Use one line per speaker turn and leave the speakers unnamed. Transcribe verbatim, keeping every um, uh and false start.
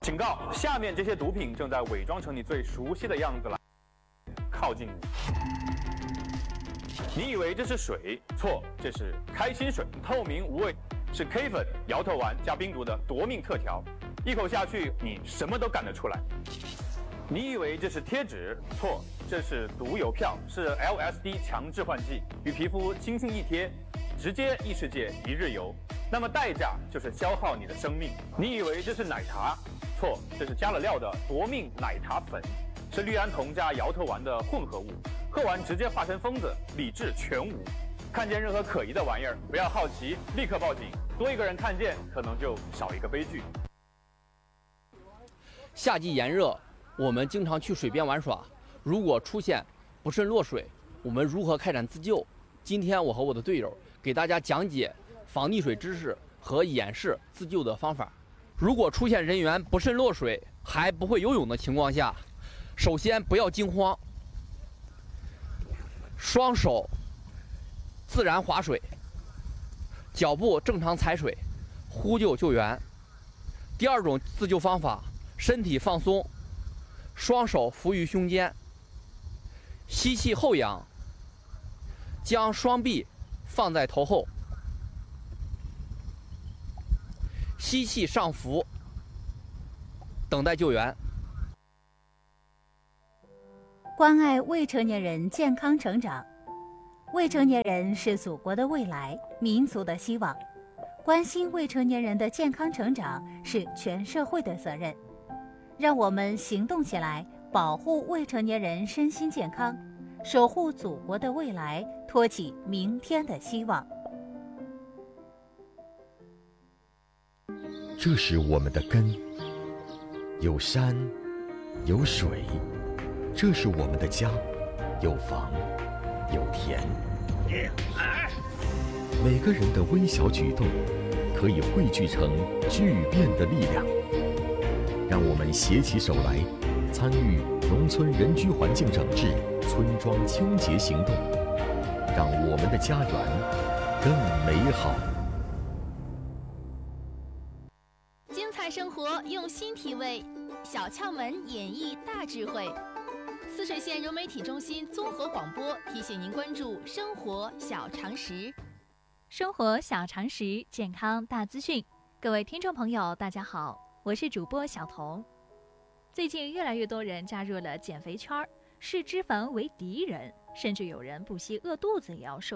警告：下面这些毒品正在伪装成你最熟悉的样子来靠近你。你以为这是水？错，这是开心水，透明无味，是 K 粉、摇头丸加冰毒的夺命特调，一口下去你什么都干得出来。你以为这是贴纸？错，这是毒邮票，是 L S D 强制换剂，与皮肤轻轻一贴，直接异世界一日游。那么代价就是消耗你的生命。你以为这是奶茶？错，这是加了料的夺命奶茶粉，是氯胺酮加摇头丸的混合物，喝完直接化成疯子，理智全无。看见任何可疑的玩意儿，不要好奇，立刻报警。多一个人看见，可能就少一个悲剧。
夏季炎热，我们经常去水边玩耍，如果出现不慎落水，我们如何开展自救？今天我和我的队友给大家讲解防溺水知识和演示自救的方法。如果出现人员不慎落水还不会游泳的情况下，首先不要惊慌，双手自然划水，脚步正常踩水，呼救救援。第二种自救方法，身体放松，双手扶于胸间，吸气后仰，将双臂放在头后，吸气上浮，等待救援。
关爱未成年人健康成长。未成年人是祖国的未来，民族的希望。关心未成年人的健康成长是全社会的责任。让我们行动起来，保护未成年人身心健康，守护祖国的未来，托起明天的希望。
这是我们的根，有山，有水，这是我们的家，有房，有田。每个人的微小举动，可以汇聚成巨变的力量。让我们携起手来，参与农村人居环境整治、村庄清洁行动，让我们的家园更美好。
精彩生活用心体味，小窍门演绎大智慧。泗水县融媒体中心综合广播提醒您关注生活小常识。
生活小常识，健康大资讯。各位听众朋友，大家好，我是主播小彤。最近越来越多人加入了减肥圈，视脂肪为敌人，甚至有人不惜饿肚子也要瘦